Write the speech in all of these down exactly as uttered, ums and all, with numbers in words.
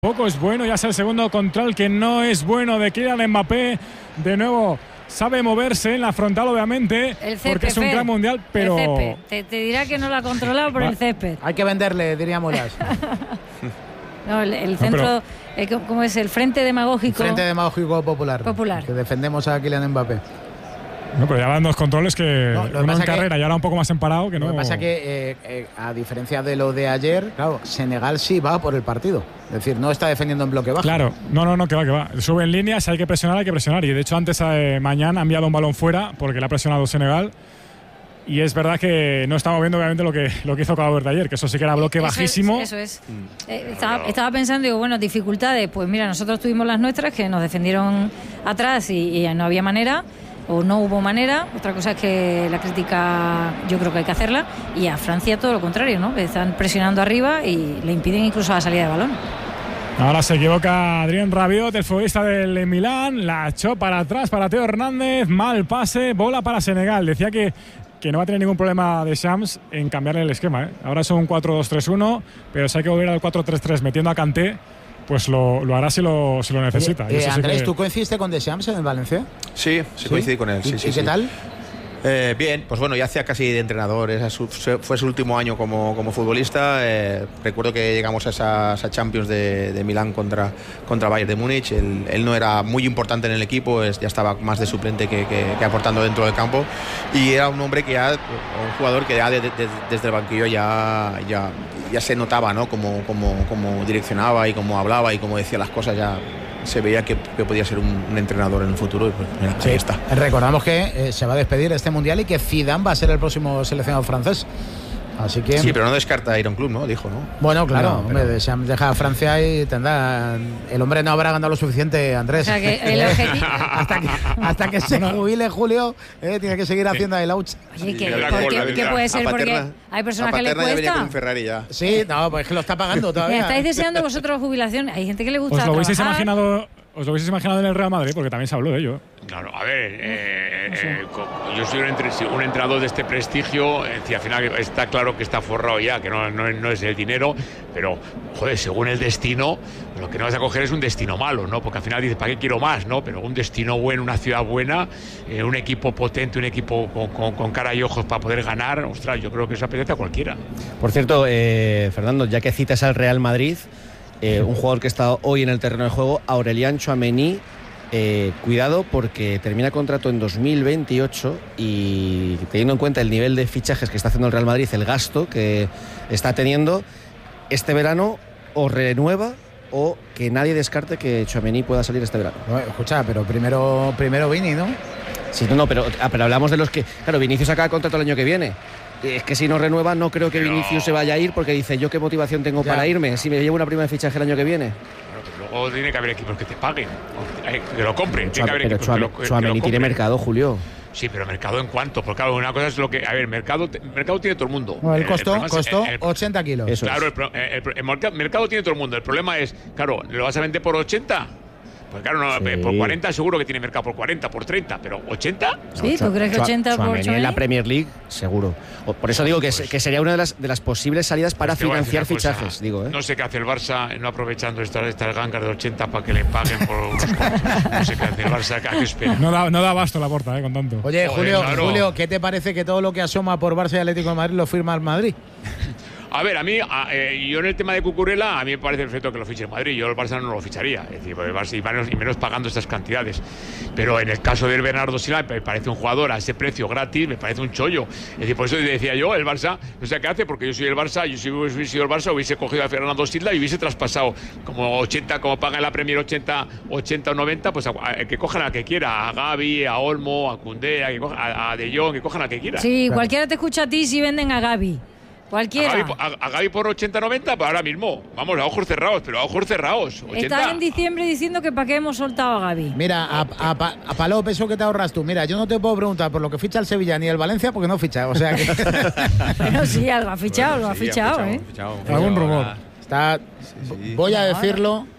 Poco es bueno, ya es el segundo control que no es bueno de Kylian Mbappé. De nuevo sabe moverse en la frontal, obviamente, el césped, porque es un gran mundial, pero el te, te dirá que no lo ha controlado por el césped. Hay que venderle, diríamos las. No, el, el centro, no, pero... eh, ¿cómo es? El Frente Demagógico. Frente Demagógico Popular. Popular. Que defendemos a Kylian Mbappé. No, pero ya van dos controles que no, uno en carrera y ahora un poco más emparado que no. Lo que pasa es que, eh, eh, a diferencia de lo de ayer, claro, Senegal sí va por el partido. Es decir, no está defendiendo en bloque bajo. Claro, no, no, no, que va, que va. Sube en líneas, hay que presionar, hay que presionar. Y de hecho, antes, eh, mañana ha enviado un balón fuera porque le ha presionado Senegal. Y es verdad que no estamos viendo obviamente lo que, lo que hizo Cabo Verde ayer, que eso sí que era bloque eso bajísimo. Es, eso es. Mm. Eh, estaba, estaba pensando, digo, bueno, dificultades. Pues mira, nosotros tuvimos las nuestras que nos defendieron atrás y, y no había manera. O no hubo manera. Otra cosa es que la crítica yo creo que hay que hacerla, y a Francia todo lo contrario, ¿no? Que están presionando arriba y le impiden incluso la salida de balón. Ahora se equivoca Adrien Rabiot, el futbolista del Milán, la echó para atrás para Theo Hernández, mal pase, bola para Senegal. Decía que, que no va a tener ningún problema de Shams en cambiarle el esquema, ¿eh? Ahora son un cuatro dos tres uno, pero si hay que volver al cuatro tres tres metiendo a Kanté, pues lo, lo hará si lo, si lo necesita. Oye, eh, Andrés, que... ¿tú coincidiste con Deschamps en el Valencia? Sí, sí, ¿Sí? coincidí con él. Sí, ¿Y, sí, ¿y qué sí. tal? Eh, bien, pues bueno, ya hacía casi de entrenador, esa su, fue su último año como, como futbolista. Eh, recuerdo que llegamos a esa, esa Champions de, de Milán contra, contra Bayern de Múnich. Él, él no era muy importante en el equipo, es, ya estaba más de suplente que, que, que aportando dentro del campo. Y era un hombre que ya, un jugador que ya de, de, de, desde el banquillo ya, ya, ya se notaba, ¿no? Cómo, cómo, cómo direccionaba y cómo hablaba y cómo decía las cosas. Ya se veía que, que podía ser un, un entrenador en el futuro, y pues mira, sí, ahí está. Recordamos que eh, se va a despedir este mundial y que Zidane va a ser el próximo seleccionador francés. Así que... Sí, pero no descarta ir a un club, ¿no? Dijo, ¿no? Bueno, claro, no, hombre, pero... deja a Francia y tendrá... El hombre no habrá ganado lo suficiente, Andrés. O sea, que el objetivo... hasta, que, hasta que se jubile Julio, eh, tiene que seguir haciendo el ouch. Oye, ¿qué, ¿por qué, ¿qué puede ser? Porque hay personas que le cuesta. Con Ferrari ya. Sí, no, pues es que lo está pagando todavía. ¿Estáis deseando vosotros jubilación? Hay gente que le gusta ¿Os lo hubieseis trabajar. imaginado? ¿Os lo hubieseis imaginado en el Real Madrid? Porque también se habló de ello. Claro, a ver, eh, eh, yo soy un, entre, un entrenador de este prestigio, eh, al final está claro que está forrado ya, que no, no, no es el dinero, pero, joder, según el destino, lo que no vas a coger es un destino malo, ¿no? Porque al final dices, ¿para qué quiero más, no? Pero un destino bueno, una ciudad buena, eh, un equipo potente, un equipo con, con, con cara y ojos para poder ganar, ostras, yo creo que eso apetece a cualquiera. Por cierto, eh, Fernando, ya que citas al Real Madrid, eh, un jugador que está hoy en el terreno de juego, Aurélien Tchouaméni, Eh, cuidado porque termina contrato en dos mil veintiocho y teniendo en cuenta el nivel de fichajes que está haciendo el Real Madrid, el gasto que está teniendo, este verano o renueva o que nadie descarte que Tchouaméni pueda salir este verano. No, escucha, pero primero, primero Vini, ¿no? Sí, no, no, pero, ah, pero hablamos de los que... Claro, Vinicius acaba contrato el año que viene. Es que si no renueva, no creo que pero... Vinicius se vaya a ir porque dice, ¿yo qué motivación tengo ya. para irme? Si me llevo una prima de fichaje el año que viene. O tiene que haber equipos que te paguen, que lo compren. Tiene que haber equipos que lo, que Tchouaméni tiene mercado, Julio. Sí, pero mercado en cuánto, porque claro, una cosa es lo que... A ver, mercado mercado tiene todo el mundo. No, el costó, el costó el, el, ochenta kilos. Eso claro, es. el, el, el, el mercado tiene todo el mundo. El problema es, claro, ¿lo vas a vender por ochenta? Pues claro, no, sí. por cuarenta seguro que tiene mercado, por cuarenta, por treinta, pero ¿ochenta? Sí, ¿tú crees que ochenta por Tchouaméni en la Premier League? Seguro. Por eso digo que, pues, que sería una de las, de las posibles salidas para pues financiar fichajes. Cosa, digo, ¿eh? No sé qué hace el Barça no aprovechando estas, estas gangas de ochenta para que le paguen por unos cuantos. No sé qué hace el Barça, ¿a qué espera? No da, no da abasto la Porta, ¿eh? Con tanto. Oye, Joder, Julio, claro. Julio, ¿qué te parece que todo lo que asoma por Barça y Atlético de Madrid lo firma el Madrid? A ver, a mí, a, eh, yo en el tema de Cucurella, a mí me parece perfecto que lo fiche el Madrid. Yo el Barça no lo ficharía, es decir, el Barça, y, menos, y menos pagando estas cantidades. Pero en el caso del Bernardo Silva, me parece un jugador a ese precio gratis, me parece un chollo. Es decir, por eso decía yo, el Barça, no sé qué hace, porque yo soy el Barça, yo si hubiese sido el Barça, hubiese cogido a Fernando Silva y hubiese traspasado como ochenta, como paga en la Premier ochenta, ochenta o noventa, pues a, a, que cojan a que quiera, a Gavi, a Olmo, a Koundé, a, a, a De Jong, que cojan a que quiera. Sí, claro. Cualquiera te escucha a ti si venden a Gavi. Cualquiera. A Gavi, a, a Gavi por ochenta noventa, para ahora mismo. Vamos, a ojos cerrados, pero a ojos cerrados. ochenta. Está en diciembre diciendo que para qué hemos soltado a Gavi. Mira, a, a, a Palop, eso que te ahorras tú. Mira, yo no te puedo preguntar por lo que ficha el Sevilla ni el Valencia porque no ficha. O sea que. Pero sí, algo ha fichado, bueno, algo sí, ha fichado, ha fichado, ¿eh? Ha fichado. Algún rumor. Está. Sí, sí. Voy a decirlo.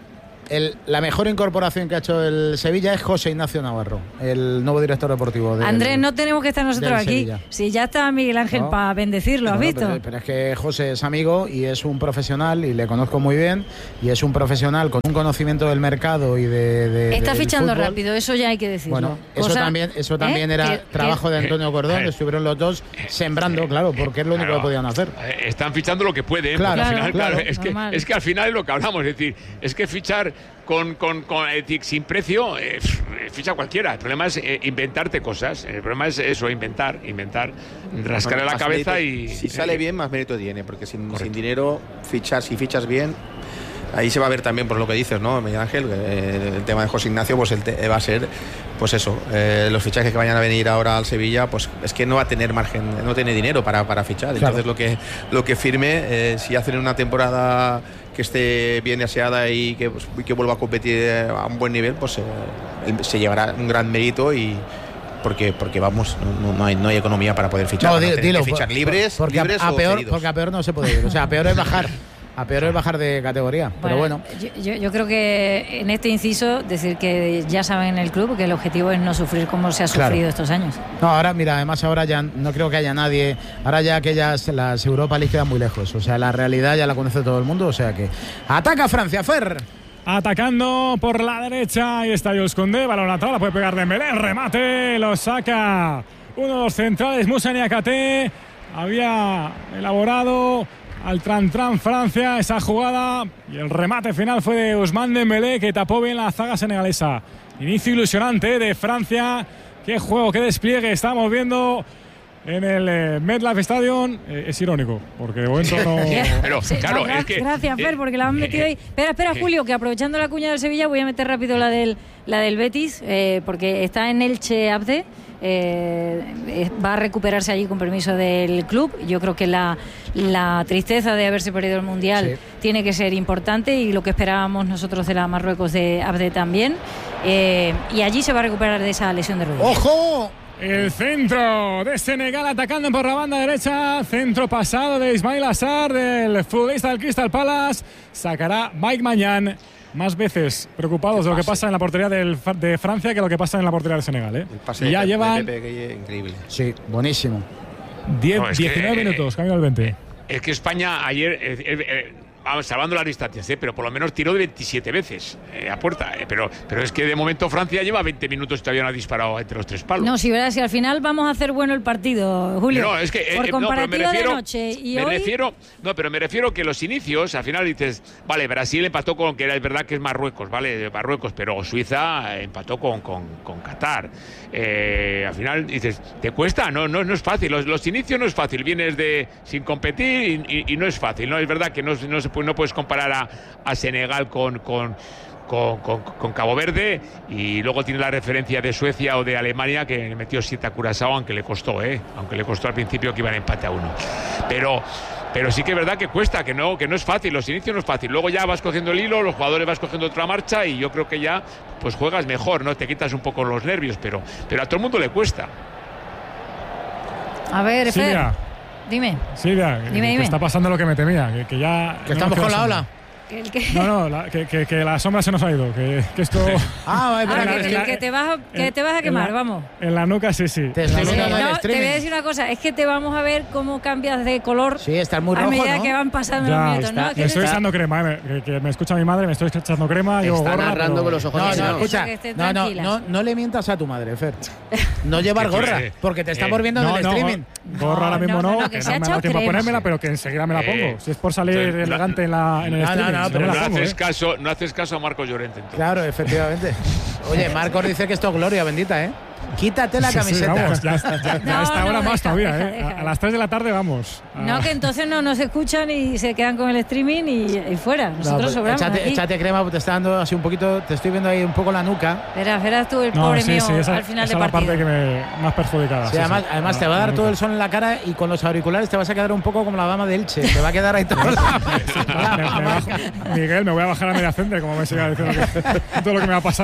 el, la mejor incorporación que ha hecho el Sevilla es José Ignacio Navarro, el nuevo director deportivo del, Andrés, no tenemos que estar nosotros aquí. Sevilla. Si ya está Miguel Ángel no. para bendecirlo, ¿has no, visto? Pero, pero es que José es amigo y es un profesional y le conozco muy bien y es un profesional con un conocimiento del mercado y de, de está del fichando fútbol. Rápido, eso ya hay que decirlo. Bueno, eso Cosa, también, eso también ¿eh? era que, trabajo que, de Antonio Cordón, eh, estuvieron los dos sembrando, claro, porque es lo único claro, que podían hacer. Están fichando lo que pueden, claro, al final, claro, claro, es, que, es que al final es lo que hablamos, es decir, es que fichar con, con, con es decir, sin precio, eh, ficha cualquiera. El problema es eh, inventarte cosas, el problema es eso, inventar, inventar, rascarle bueno, la cabeza mérito, y... Si sale bien, más mérito tiene, porque sin, sin dinero, fichar, si fichas bien... Ahí se va a ver también por lo que dices, ¿no, Miguel Ángel? Eh, el tema de José Ignacio, pues el te, va a ser, pues eso, eh, los fichajes que vayan a venir ahora al Sevilla, pues es que no va a tener margen, no tiene dinero para, para fichar. Claro. Entonces lo que lo que firme, eh, si hacen una temporada que esté bien aseada y que, pues, que vuelva a competir a un buen nivel, pues eh, se llevará un gran mérito y porque porque vamos no, no, hay, no hay economía para poder fichar. No, para dilo, que fichar por, libres, porque libres a, a o peor, cedidos. porque a peor no se puede ir. O sea, a peor es bajar. A peor es bajar de categoría, bueno, pero bueno. Yo, yo, yo creo que en este inciso, decir que ya saben en el club que el objetivo es no sufrir como se ha sufrido claro. estos años. No, ahora, mira, además ahora ya no creo que haya nadie, ahora ya aquellas, las Europa League quedan muy lejos, o sea, la realidad ya la conoce todo el mundo, o sea que... ¡Ataca Francia, Fer! Atacando por la derecha, ahí está Jules Koundé, balón atrás, la puede pegar Dembélé, el remate, lo saca uno de los centrales, Moussa Niakhaté, había elaborado... al Tran Tran Francia esa jugada y el remate final fue de Ousmane Dembélé que tapó bien la zaga senegalesa. Inicio ilusionante de Francia, qué juego, qué despliegue estamos viendo en el eh, MetLife Stadium. Eh, es irónico porque de momento no... Pero, sí, claro, no, es que, gracias Fer, porque la han metido ahí. Espera, espera Julio, que aprovechando la cuña del Sevilla voy a meter rápido la del, la del Betis, eh, porque está en Elche Abde. Eh, va a recuperarse allí con permiso del club. Yo creo que la, la tristeza de haberse perdido el Mundial sí. tiene que ser importante y lo que esperábamos nosotros de la Marruecos de Abde también. Eh, y allí se va a recuperar de esa lesión de rodilla. ¡Ojo! El centro de Senegal atacando por la banda derecha. Centro pasado de Ismail Assar, del futbolista del Crystal Palace. Sacará Mike Maignan. Más veces preocupados de lo que pasa en la portería del, de Francia que lo que pasa en la portería del Senegal. ¿eh? El pase y ya de llevan Pepe, increíble. Sí, buenísimo. diez, no, diecinueve que, minutos, camino al veinte. Es que España ayer, eh, eh, vamos, salvando las distancias, eh, pero por lo menos tiró de veintisiete veces eh, a puerta. Eh, pero, pero es que de momento Francia lleva veinte minutos y todavía no ha disparado entre los tres palos. No, si verás, si al final vamos a hacer bueno el partido, Julio. No, es que eh, por eh, comparativa no, pero me refiero, de noche y me hoy... refiero, no, pero me refiero que los inicios, al final dices, vale, Brasil empató con, que era es verdad que es Marruecos, vale, Marruecos, pero Suiza empató con, con, con Qatar. Eh, al final dices, ¿te cuesta? No, no, no es fácil. Los, los inicios no es fácil. Vienes de sin competir y, y, y no es fácil. No es verdad que no, no, se, no puedes comparar a, a Senegal con, con, con, con, con Cabo Verde y luego tiene la referencia de Suecia o de Alemania que le metió siete a Curazao, aunque le costó, ¿eh? aunque le costó al principio que iban a empate a uno. Pero Pero sí que es verdad que cuesta, que no, que no es fácil, los inicios no es fácil. Luego ya vas cogiendo el hilo, los jugadores vas cogiendo otra marcha y yo creo que ya pues juegas mejor, ¿no? Te quitas un poco los nervios, pero, pero a todo el mundo le cuesta. A ver, Silvia. Fer, dime. Silvia, dime, que dime. está pasando lo que me temía, que, que ya... Que estamos con la ola. El que... No, no, la, que, que, que la sombra se nos ha ido, que, que esto... Ah, es Ah, verdad. que, que, que te vas a, que en- te vas a quemar, en la- vamos. En la nuca, sí, sí. Te Sí, está sí, notando el No, te streaming. voy a decir una cosa, es que te vamos a ver cómo cambias de color Sí, estás muy a rojo, medida ¿no? que van pasando Ya, los minutos, está- ¿no? me Que estoy te- echando crema, eh, me- que, que me escucha mi madre, me estoy echando crema, digo Está gorra, narrando pero- con los ojos No, no, así, ¿no? escucha. Que estén No, no, tranquilas. no, no le mientas a tu madre, Fer. No llevar Que gorra, tiene- porque te eh, estamos viendo en No, el no, streaming. gorra ahora No, mismo no, no, no, que que no se ha me ha dado echado tiempo a crema. ponérmela, pero que enseguida me la Eh, pongo. Si es por salir entonces, no- elegante en, la, en el No, no, streaming, no, si pero me No la pongo, haces eh. caso, no haces caso a Marcos Llorente, entonces. Claro, efectivamente. Oye, Marcos dice que esto es gloria bendita, ¿eh? Quítate la Sí, sí, camiseta. vamos, ya, ya, ya No, a esta no, hora más deja, todavía, deja, ¿eh? deja. A, a las tres de la tarde vamos. a- No, que entonces no nos escuchan y se quedan con el streaming y, y fuera. No, Nosotros pues, sobramos échate, aquí. échate crema, porque te está dando así un poquito, te estoy viendo ahí un poco la nuca. Verás, verás tú el No, pobre sí, mío sí, esa, al final esa de es la partido. parte que me más perjudicada. Sí, sí, además, sí. además te va a dar todo el sol en la cara y con los auriculares te vas a quedar un poco como la dama de Elche. Te va a quedar ahí todo la, Me- me bajo- Miguel, me voy a bajar a media centre, como me siga diciendo que todo lo que me va a pasar. No,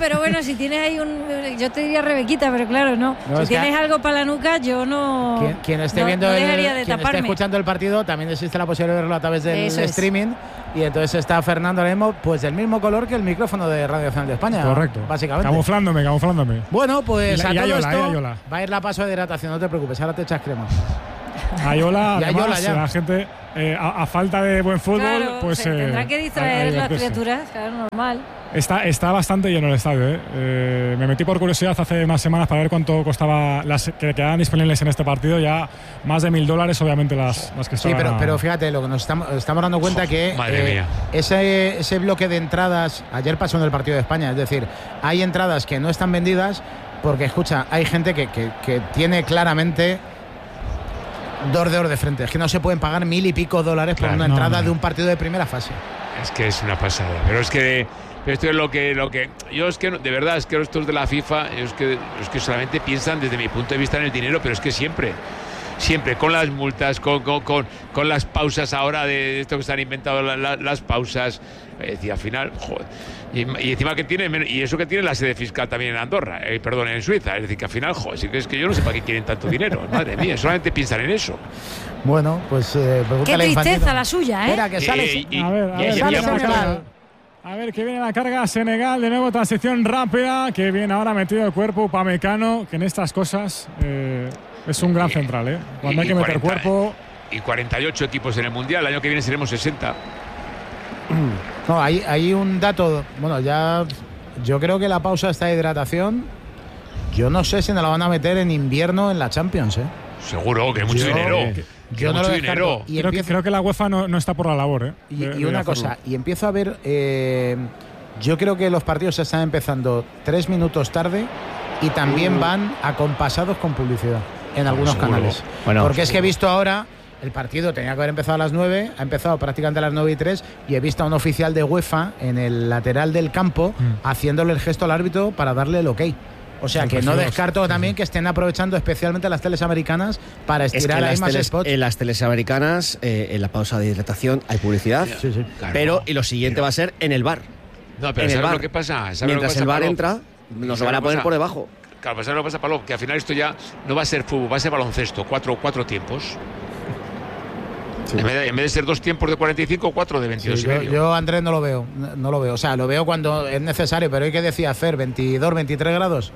pero bueno, si tienes ahí un... Yo te diría Rebequita, pero claro, no. No, si es que- tienes algo para la nuca, yo no... Quien, quien esté no- viendo no el- dejaría de quien esté taparme. escuchando el partido, también existe la posibilidad de verlo a través del Eso es. streaming. Y entonces está Fernando Lemo, pues del mismo color que el micrófono de Radio Nacional de España. Correcto. Básicamente. Camuflándome, camuflándome. Bueno, pues Y la- a y todo Ayola, esto eh, Ayola. va a ir la paso de hidratación, no te preocupes, ahora te echas crema. Ayola, Y además, Ayola ya. la gente, eh, a, a falta de buen fútbol, Claro, pues. se eh, tendrá que a- a distraer las divertirse. criaturas, claro, normal. Está, está bastante lleno el estadio. ¿eh? Eh, me metí por curiosidad hace unas semanas para ver cuánto costaba las que quedaban disponibles en este partido. Ya más de mil dólares, obviamente, las, las que Sí, estaban. pero, a- pero fíjate, lo que nos estamos, estamos dando cuenta Jo, que madre mía. ese, ese bloque de entradas, ayer pasó en el partido de España, es decir, hay entradas que no están vendidas porque, escucha, hay gente que, que, que tiene claramente dos dedos de frente. Es que no se pueden pagar mil y pico dólares Claro, por una no, entrada no. de un partido de primera fase. Es que es una pasada. Pero es que pero esto es lo que lo que yo es que no- de verdad es que estos de la FIFA es que es que solamente piensan desde mi punto de vista en el dinero, pero es que siempre siempre con las multas, con, con, con, con las pausas ahora de esto que se han inventado la- la- las pausas, es decir, al final, joder, y, y encima que tiene men- y eso que tiene la sede fiscal también en Andorra, eh, perdón, en Suiza, es decir, que al final, joder, si es que yo no sé para qué quieren tanto dinero, madre mía, solamente piensan en eso. Bueno, pues eh, Qué pregúntale a tristeza Infantino. la suya, ¿eh? Espera, que sale. Eh, y- A ver, a y- ver, y- sale y- viene la Senegal. carga. A ver, que viene la carga Senegal, de nuevo transición rápida, que viene ahora metido el cuerpo Upamecano, que en estas cosas eh, es un gran central, ¿eh? Cuando hay y que meter cuarenta, cuerpo. Y cuarenta y ocho equipos en el Mundial, el año que viene seremos sesenta. No, hay, hay un dato. Bueno, ya. Yo creo que la pausa esta de hidratación. Yo no sé si nos la van a meter en invierno en la Champions, ¿eh? Seguro que mucho Yo- dinero. que- Que Yo no mucho lo dinero. descarto. Y Creo que, empiezo- creo que la UEFA no, no está por la labor, ¿eh? Y, de- y de una hacerlo. cosa, y empiezo a ver, eh, yo creo que los partidos se están empezando tres minutos tarde y también van acompasados con publicidad en algunos Seguro. canales. Bueno, Porque es que he visto ahora, el partido tenía que haber empezado a las nueve, ha empezado prácticamente a las nueve y tres y he visto a un oficial de UEFA en el lateral del campo Mm. haciéndole el gesto al árbitro para darle el ok. O sea El que no prefiero- descarto también que estén aprovechando especialmente las teles americanas para Es que estirar en ahí las, más teles, spots. en las teles americanas, eh, en la pausa de hidratación, hay publicidad. Sí, sí. Claro. Pero, y lo siguiente va a ser en el bar. No, pero en el ¿sabes bar. lo que pasa? ¿Sabes lo que Mientras pasa, el bar Pablo? entra, nos lo van a lo que poner pasa? por debajo. Claro, pues ¿sabes lo que pasa, Pablo? Que al final esto ya no va a ser fútbol, va a ser baloncesto, cuatro, cuatro tiempos. En, vez de, en vez de ser dos tiempos de cuarenta y cinco, cuatro de veintidós Sí, y yo, medio. yo, Andrés, no lo veo. No, no lo veo. O sea, lo veo cuando es necesario, pero hoy que decía hacer veintidós, veintitrés grados.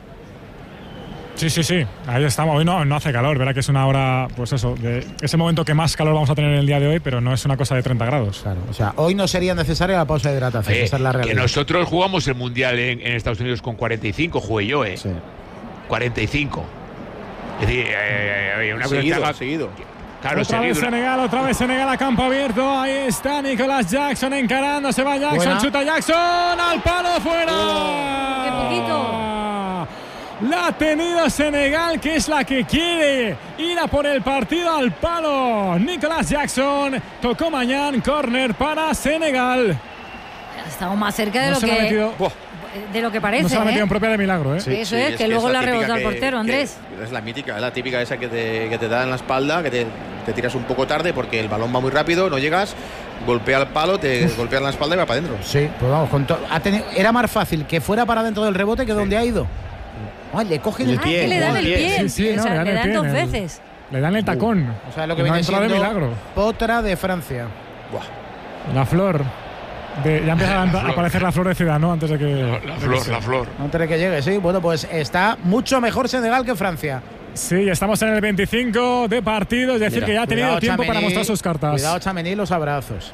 Sí, sí, sí, ahí estamos. Hoy no, no hace calor, verá que es una hora, pues eso, de ese momento que más calor vamos a tener en el día de hoy, pero no es una cosa de treinta grados. Claro. O sea, hoy no sería necesaria la pausa de hidratación. Oye, esa es la que realidad. nosotros jugamos el Mundial en, en Estados Unidos con cuarenta y cinco, jugué yo, ¿eh? Sí. cuarenta y cinco. Es decir, eh, eh, una cosa Seguido, que haga- seguido. Claro, otra vez seguido. Senegal, otra vez Senegal a campo abierto. Ahí está Nicolás Jackson encarando. Se va Jackson, Buena. chuta Jackson. Al palo fuera. ¡Qué poquito! La ha tenido Senegal, que es la que quiere ir a por el partido al palo. Nicolás Jackson tocó mañana, córner para Senegal. Estamos más cerca de No lo se la ha que metido, de lo que parece. no se la ha metido ¿eh? en propia de milagro, ¿eh? Eso Sí, es, es que que luego es la la típica rebota el que- portero, que- Andrés. Es la mítica, es la típica esa que te, que te da en la espalda, que te, te tiras un poco tarde porque el balón va muy rápido, no llegas, golpea el palo, te golpea en la espalda y va para adentro. Sí, pues vamos, con to- ha tenido- era más fácil que fuera para dentro del rebote que donde ha ido. Ay, le cogen El Ah, pie, que le dan el el pie. pie. Sí, sí, o no, sea, le dan le el dan pie dos en el- veces. Le dan el tacón. O sea, lo que Y no ha viene entrado de siendo milagro. Potra de Francia. Buah. La flor. De, ya empieza a, a flor. aparecer la flor de ciudad, ¿no? Antes de que. La flor, la flor. Antes de que llegue, sí. Bueno, pues está mucho mejor Senegal que Francia. Sí, estamos en el veinticinco de partido, es decir, Mira, que ya ha tenido cuidado, tiempo para Tchouaméni, mostrar sus cartas. Cuidado, Tchouaméni, los abrazos.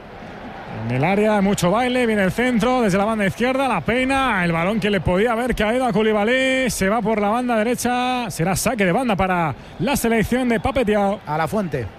En el área, mucho baile, viene el centro, desde la banda izquierda, la peina, el balón que le podía haber caído a Koulibaly, se va por la banda derecha, será saque de banda para la selección de Pape Thiaw. A la fuente.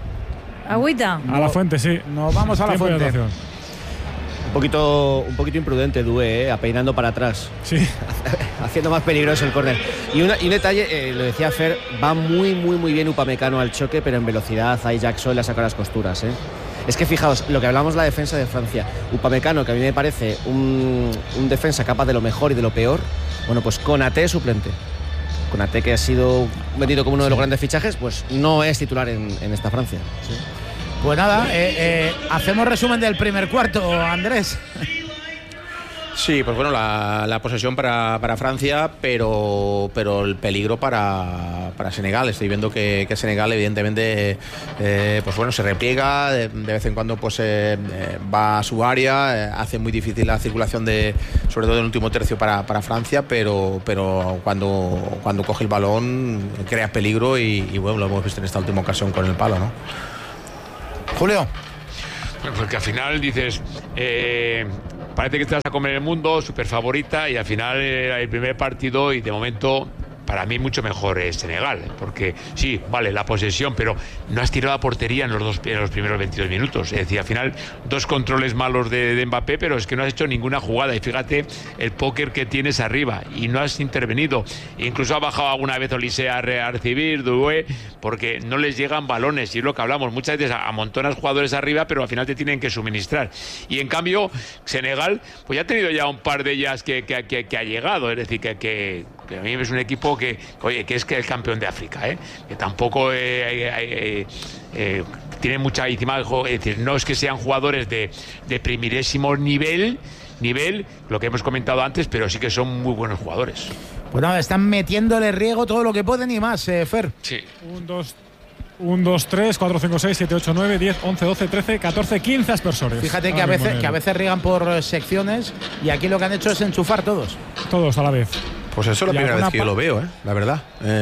Agüita. A la fuente, sí. Nos vamos a la Tiempo de fuente. anotación. Un poquito, un poquito imprudente, Due, eh, apeinando para atrás, Sí, haciendo más peligroso el córner. Y, una- y un detalle, eh, lo decía Fer, va muy, muy, muy bien Upamecano al choque, pero en velocidad ahí Jackson le ha sacado las costuras. Eh. Es que fijaos, lo que hablamos de la defensa de Francia, Upamecano, que a mí me parece un, un defensa capaz de lo mejor y de lo peor, bueno, pues Konaté suplente. Konaté, que ha sido vendido como uno de los grandes fichajes, pues no es titular en, en esta Francia. Pues nada, eh, eh, hacemos resumen del primer cuarto, Andrés. Sí, pues bueno, la, la posesión para, para Francia, pero, pero el peligro para, para Senegal. Estoy viendo que, que Senegal, evidentemente, eh, pues bueno, se repliega, de, de vez en cuando pues eh, eh, va a su área, eh, hace muy difícil la circulación, de, sobre todo en el último tercio para, para Francia, pero, pero cuando, cuando coge el balón crea peligro y, y bueno, lo hemos visto en esta última ocasión con el palo, ¿no? Julio. Bueno, porque al final dices... Eh, Parece que te vas a comer el mundo, súper favorita, y al final era el primer partido y de momento para mí mucho mejor es Senegal, porque sí, vale, la posesión, pero no has tirado a portería en los dos en los primeros veintidós minutos. Es decir, al final dos controles malos de, de Mbappé, pero es que no has hecho ninguna jugada. Y fíjate el póker que tienes arriba y no has intervenido. Incluso ha bajado alguna vez Olise a, re, a recibir, Doué, porque no les llegan balones. Y es lo que hablamos, muchas veces amontonas jugadores arriba, pero al final te tienen que suministrar. Y en cambio, Senegal, pues ya ha tenido ya un par de ellas que, que, que, que ha llegado. Es decir, que, que, que a mí es un equipo que, oye, que es que el campeón de África, ¿eh? Que tampoco eh, eh, eh, tiene mucha encima, es decir, no es que sean jugadores de, de primerísimo nivel, nivel, lo que hemos comentado antes, pero sí que son muy buenos jugadores. Pues nada, están metiéndole riego todo lo que pueden y más, eh, Fer. Sí. Un, dos, un, dos, tres, cuatro, cinco, seis, siete, ocho, nueve, diez, once, doce, trece, catorce, quince aspersores. Fíjate que a, veces, que a veces riegan por secciones y aquí lo que han hecho es enchufar todos. Todos a la vez. Pues eso es la primera vez que yo lo veo, ¿eh? La verdad.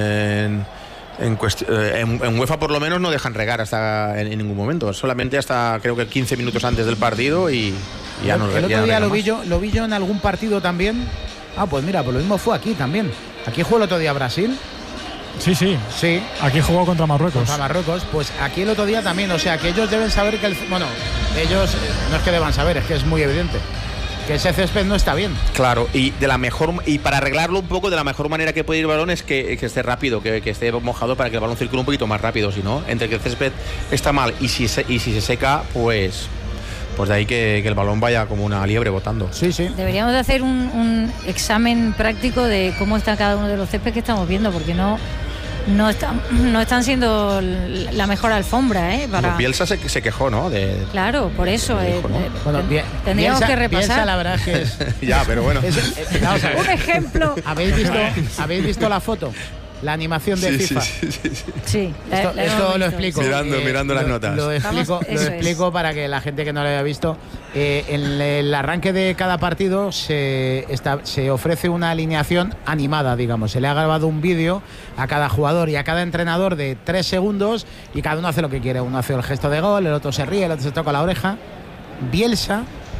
En, en, en, en UEFA por lo menos no dejan regar hasta en, en ningún momento. Solamente hasta creo que quince minutos antes del partido y, y ya no regan. El otro día lo vi, yo, lo vi yo en algún partido también. Ah, pues mira, pues lo mismo fue aquí también. Aquí jugó el otro día Brasil. Sí, sí. Sí. Aquí jugó contra Marruecos. Contra Marruecos. Pues aquí el otro día también. O sea, que ellos deben saber que el... Bueno, ellos no es que deban saber, es que es muy evidente que ese césped no está bien. Claro, y de la mejor y para arreglarlo un poco, de la mejor manera que puede ir el balón es que, que esté rápido, que, que esté mojado para que el balón circule un poquito más rápido. Si no, entre que el césped está mal y si se, y si se seca, pues pues de ahí que, que el balón vaya como una liebre botando. Sí, sí. Deberíamos de hacer un, un examen práctico de cómo está cada uno de los céspedes que estamos viendo, porque no no están no están siendo la mejor alfombra, ¿eh? Para... Bielsa se, se quejó, ¿no? De, claro, por eso de, eh, dijo, ¿no? eh, Bueno, bien, tendríamos Bielsa, que repasar. Bielsa, la verdad es que es... ya, pero bueno. Es, es, vamos a ver. Un ejemplo. ¿Habéis visto, ¿Habéis visto la foto? La animación de sí, FIFA. Sí, sí, sí, sí. Sí, la, Esto, la esto lo visto. explico. Mirando, eh, mirando lo, las notas. Lo explico, Vamos, lo eso explico es. para que la gente que no lo haya visto. Eh, en el arranque de cada partido se, está, se ofrece una alineación animada, digamos. Se le ha grabado un vídeo a cada jugador y a cada entrenador de tres segundos y cada uno hace lo que quiere. Uno hace el gesto de gol, el otro se ríe, el otro se toca la oreja. Bielsa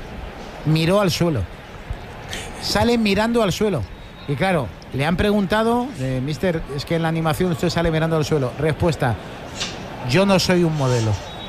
miró al suelo. Sale mirando al suelo. Y claro, le han preguntado, eh, mister, es que en la animación usted sale mirando al suelo. Respuesta, yo no soy un modelo.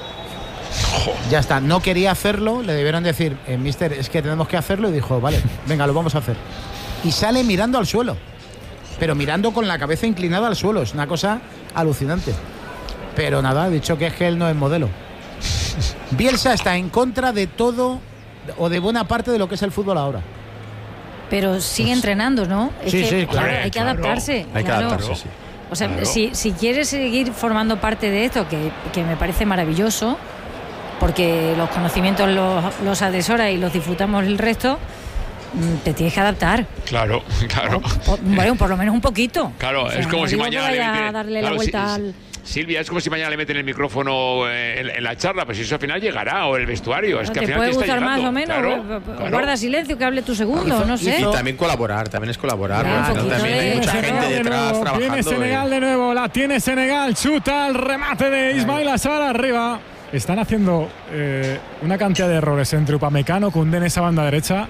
Ya está, no quería hacerlo, le debieron decir, eh, mister, es que tenemos que hacerlo, y dijo, vale, venga, lo vamos a hacer. Y sale mirando al suelo, pero mirando con la cabeza inclinada al suelo, es una cosa alucinante. Pero nada, ha dicho que es que él no es modelo. Bielsa está en contra de todo, o de buena parte de lo que es el fútbol ahora. Pero sigue pues, entrenando, ¿no? Es sí, que, sí, claro. Hay que claro, adaptarse. Hay claro. que adaptarse, sí. O sea, Claro. si, si quieres seguir formando parte de esto, que, que me parece maravilloso, porque los conocimientos los, los atesora y los disfrutamos el resto, te tienes que adaptar. Claro, claro. Por, bueno, por lo menos un poquito. Claro, O sea, es como no si digo mañana que le vaya meten, a darle claro, la vuelta sí, al... Silvia, es como si mañana le meten el micrófono en, en la charla, pues eso al final llegará, o el vestuario. Es que al te final puede te está gustar más llegando. o menos, Claro, gu- claro. guarda silencio, que hable tu segundo, Hizo- no sé. Y también colaborar, también es colaborar. Ya, porque un al final poquito también hay de- mucha Senegal gente de detrás nuevo, trabajando. Viene Senegal y- de nuevo, la tiene Senegal, chuta el remate de Ismail Assar arriba. Están haciendo eh, una cantidad de errores entre Upamecano, Koundé en esa banda derecha.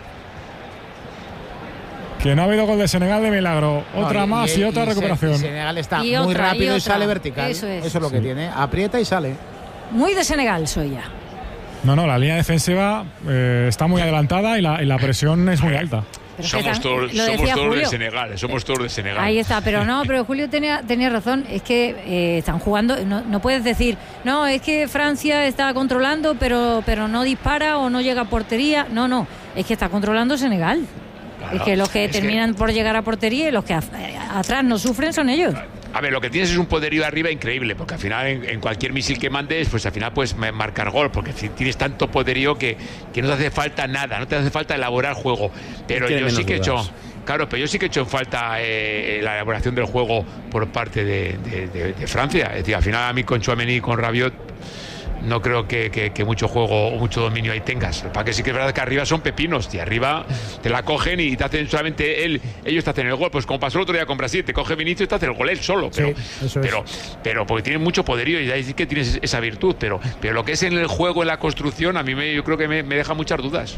Que no ha habido gol de Senegal de milagro. Otra No, y, más y, y, otra y recuperación. Se, y Senegal está Y muy otra, rápido y y, otra. sale vertical. Eso es. Eso es lo que Sí. tiene. Aprieta y sale. Muy de Senegal soy ya. No, no, la línea defensiva eh, está muy adelantada y la, y la presión es muy alta. Pero es que Somos están- todos, lo somos decía todos de Julio. Senegal, somos todos de Senegal. Ahí está, pero no, pero Julio tenía, tenía razón, es que eh, están jugando, no, no puedes decir, no, es que Francia está controlando, pero, pero no dispara o no llega a portería, no, no, es que está controlando Senegal. Claro, es que los que es que- terminan por llegar a portería y los que a- atrás no sufren son ellos. A ver, lo que tienes es un poderío arriba increíble, porque al final en, en cualquier misil que mandes, pues al final puedes marcar gol, porque tienes tanto poderío que, que no te hace falta nada, no te hace falta elaborar juego. Pero yo sí que he hecho... Claro, pero yo sí que he hecho en falta eh, la elaboración del juego por parte de, de, de, de Francia. Es decir, al final a mí con Tchouaméni y con Rabiot no creo que, que, que mucho juego o mucho dominio ahí tengas. Para que sí que es verdad que arriba son pepinos, y arriba te la cogen y te hacen solamente él, ellos te hacen el gol. Pues como pasó el otro día con Brasil, te coge Vinicius y te hace el gol él solo. Pero, sí, eso pero, es. pero porque tiene mucho poderío y ahí sí que tienes esa virtud. Pero, pero lo que es en el juego, en la construcción, a mí me, yo creo que me, me deja muchas dudas.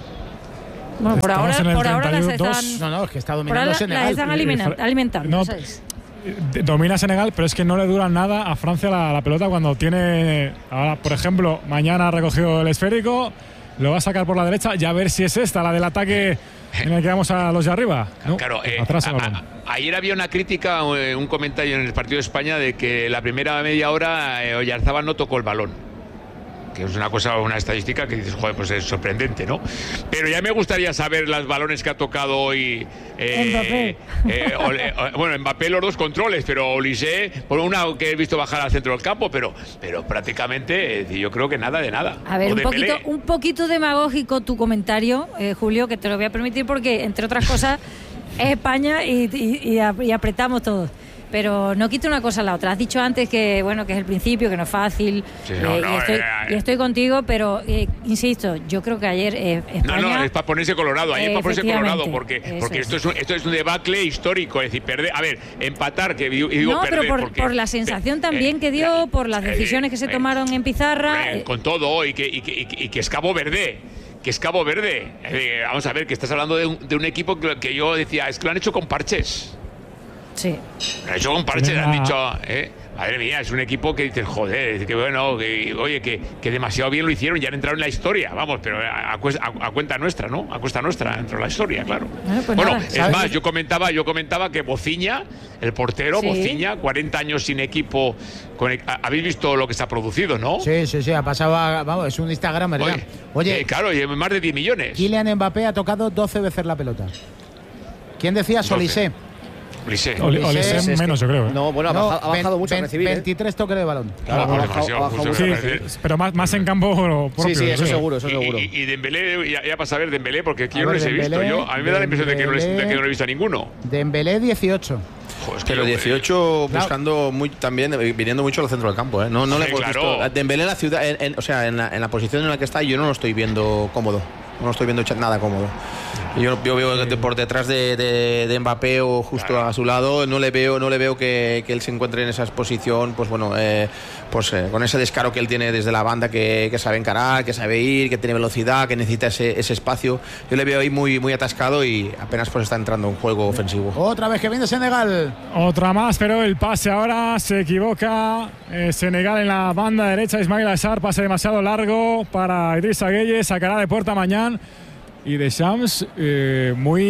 Bueno, por ahora, por ahora las están. No, no, es que está dominando Senegal. Las están alimentando. alimentando no, ¿sabes? Domina Senegal, pero es que no le dura nada a Francia la, la pelota cuando tiene. Ahora, por ejemplo, mañana ha recogido el esférico, lo va a sacar por la derecha y a ver si es esta, la del ataque en el que vamos a los de arriba. No, claro, eh, atrás a, a, ayer había una crítica, un comentario en el partido de España de que la primera media hora eh, Oyarzabal no tocó el balón. Que es una cosa, una estadística que dices, joder, pues es sorprendente, ¿no? Pero ya me gustaría saber los balones que ha tocado hoy eh, Mbappé. Eh, Ole, bueno, Mbappé los dos controles, pero Olise, por una que he visto bajar al centro del campo, pero, pero prácticamente eh, yo creo que nada de nada. A ver, un poquito, un poquito demagógico tu comentario, eh, Julio, que te lo voy a permitir porque, entre otras cosas, es España y, y, y apretamos todos. Pero no quito una cosa a la otra. Has dicho antes que bueno que es el principio, que no es fácil, sí, no, eh, no, y, estoy, eh, eh. y estoy contigo, pero eh, insisto, yo creo que ayer eh, España... No, no, es para ponerse colorado, ayer eh, para ponerse colorado, porque, porque esto, es un, esto es un debacle histórico, es decir, perder, a ver, empatar, que digo, digo no, perder... pero por, porque, por la sensación eh, también que dio, eh, por las decisiones que se eh, tomaron en pizarra... Eh, con todo, y que, y que, y que, y que es Cabo Verde... que es Cabo Verde. Eh, vamos a ver, que estás hablando de un, de un equipo que, que yo decía, es que lo han hecho con parches. Sí. Lo han hecho con parches, le han dicho, eh, madre mía, es un equipo que dices, joder, que bueno, que, oye, que, que demasiado bien lo hicieron, ya han entrado en la historia, vamos, pero a, a, a, a cuenta nuestra, ¿no? A cuesta nuestra, dentro de la historia, claro. Bueno, pues bueno nada, es ¿sabes? más, yo comentaba, yo comentaba que Bociña, el portero, sí. Bociña, cuarenta años sin equipo. Con el, habéis visto lo que se ha producido, ¿no? Sí, sí, sí, ha pasado, a, vamos, es un Instagram, ¿verdad? Oye, Oye eh, claro, y más de diez millones. Kylian Mbappé ha tocado doce veces la pelota. ¿Quién decía? Solissé. Olise. Olise es menos, yo creo. ¿eh? No, bueno, ha bajado, ha bajado mucho a recibir. veintitrés ¿eh? Toques de balón. Claro, claro, ha bajado, ha bajado sí, sí, pero más, más en campo propio. Sí, sí, eso seguro, eso seguro. Y, y, y Dembélé, ya, ya para saber Dembélé, porque aquí yo no les he visto. Yo, a mí me da la impresión de que, no les, de que no he visto a ninguno. Dembélé dieciocho. Joder, es que pero dieciocho claro. buscando muy, también, viniendo mucho al centro del campo, ¿eh? No, no sí, le hemos claro. visto. Dembélé en la ciudad, en, en, o sea, en la, en la posición en la que está, yo no lo estoy viendo cómodo. No lo estoy viendo nada cómodo. Yo, yo veo que por detrás de, de, de Mbappé o justo claro. a su lado, no le veo, no le veo que, que él se encuentre en esa posición, pues bueno, eh, pues eh, con ese descaro que él tiene desde la banda, que, que sabe encarar, que sabe ir, que tiene velocidad, que necesita ese, ese espacio. Yo le veo ahí muy, muy atascado y apenas pues está entrando en juego ofensivo. Otra vez que viene Senegal. Otra más, pero el pase ahora se equivoca. Eh, Senegal en la banda derecha, Ismaïla Sarr, pase demasiado largo para Idrissa Gueye, sacará de puerta mañana. Y Deschamps eh,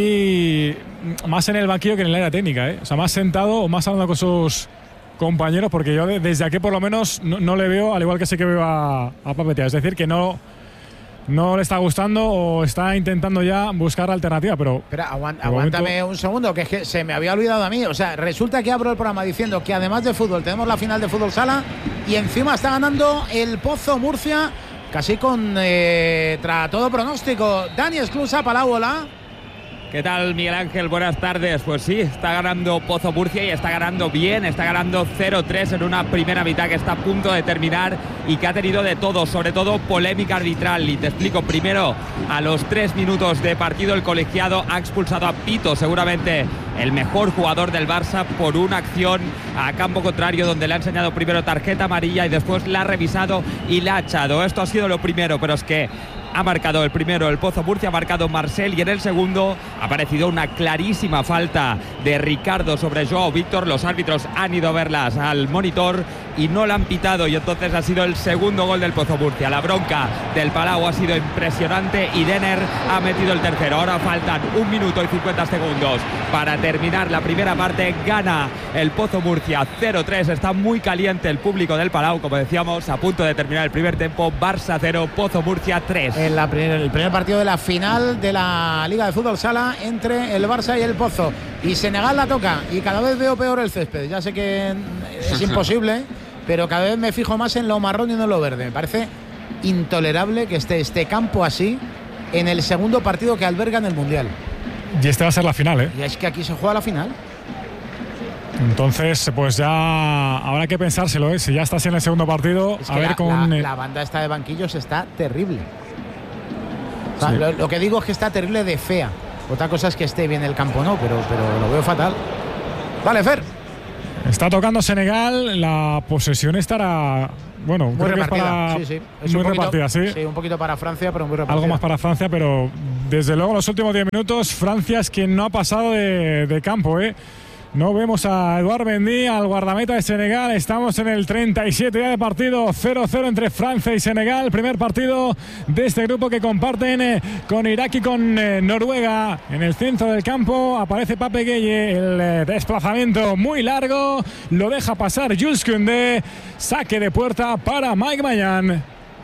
muy más en el banquillo que en el área técnica, ¿eh? O sea, más sentado o más hablando con sus compañeros, porque yo de, desde aquí por lo menos no, no le veo, al igual que sé que veo a, a Papetea, es decir, que no, no le está gustando o está intentando ya buscar alternativa, pero... Espera, aguant, aguántame momento... un segundo, que es que se me había olvidado a mí. O sea, resulta que abro el programa diciendo que además de fútbol tenemos la final de fútbol sala y encima está ganando el Pozo Murcia. Casi con eh, tras todo pronóstico. Dani Esclusa, Palábola. ¿Qué tal, Miguel Ángel? Buenas tardes. Pues sí, está ganando Pozo Murcia y está ganando bien. Está ganando cero tres en una primera mitad que está a punto de terminar y que ha tenido de todo, sobre todo polémica arbitral. Y te explico. Primero, a los tres minutos de partido, el colegiado ha expulsado a Pito, seguramente el mejor jugador del Barça, por una acción a campo contrario donde le ha enseñado primero tarjeta amarilla y después la ha revisado y la ha echado. Esto ha sido lo primero, pero es que ha marcado el primero el Pozo Murcia, ha marcado Marcel, y en el segundo ha aparecido una clarísima falta de Ricardo sobre Joao Víctor. Los árbitros han ido a verlas al monitor y no la han pitado, y entonces ha sido el segundo gol del Pozo Murcia. La bronca del Palau ha sido impresionante y Denner ha metido el tercero. Ahora faltan un minuto y cincuenta segundos para terminar la primera parte. Gana el Pozo Murcia cero tres. Está muy caliente el público del Palau, como decíamos, a punto de terminar el primer tiempo. Barça cero, Pozo Murcia tres. En la primer, el primer partido de la final de la Liga de Fútbol Sala entre el Barça y el Pozo. Y Senegal la toca y cada vez veo peor el césped. Ya sé que es imposible, pero cada vez me fijo más en lo marrón y no en lo verde. Me parece intolerable que esté este campo así en el segundo partido que alberga en el Mundial. Y este va a ser la final, ¿eh? Y es que aquí se juega la final. Entonces, pues ya habrá que pensárselo, ¿eh? Si ya está así en el segundo partido, es a que ver la, con... La, la banda esta de banquillos está terrible. O sea, sí. lo, lo que digo es que está terrible de fea. Otra cosa es que esté bien el campo, no, pero, pero lo veo fatal. Vale, Fer. Está tocando Senegal, la posesión estará... Bueno, muy creo repartida. Que es para, sí, sí. Es muy un poquito, repartida, sí. Sí, un poquito para Francia, pero muy repartida. Algo más para Francia, pero desde luego en los últimos diez minutos Francia es quien no ha pasado de, de campo, ¿eh? No vemos a Eduard Mendy, al guardameta de Senegal. Estamos en el treinta y siete ya de partido, cero cero entre Francia y Senegal. Primer partido de este grupo que comparten eh, con Irak y con eh, Noruega. En el centro del campo aparece Pape Gueye. El eh, desplazamiento muy largo. Lo deja pasar Jules Koundé. Saque de puerta para Mike Maignan.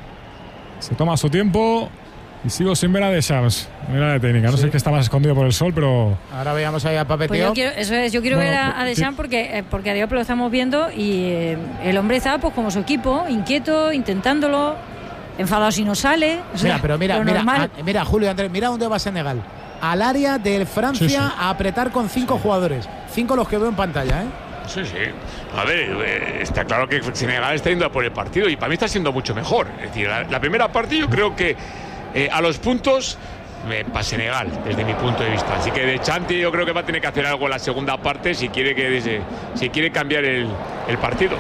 Se toma su tiempo. Y sigo sin ver a Deschamps. Mira de técnica. No sí. sé qué está más escondido por el sol, pero... Ahora veamos ahí a Pape pues Tío. Yo quiero, eso es, yo quiero bueno, ver a, a Deschamps porque, eh, porque a Diop lo estamos viendo y eh, el hombre está pues como su equipo, inquieto, intentándolo, enfadado si no sale. O sea, mira, pero mira, mira, normal. a, mira, Julio, Andrés, mira dónde va Senegal. Al área de Francia sí, sí. a apretar con cinco jugadores. Cinco los que veo en pantalla, ¿eh? Sí, sí. A ver, eh, está claro que Senegal está yendo a por el partido y para mí está siendo mucho mejor. Es decir, la, la primera parte yo creo que Eh, a los puntos eh, para Senegal desde mi punto de vista, así que de Chanti yo creo que va a tener que hacer algo en la segunda parte si quiere que desde, si quiere cambiar el, el partido.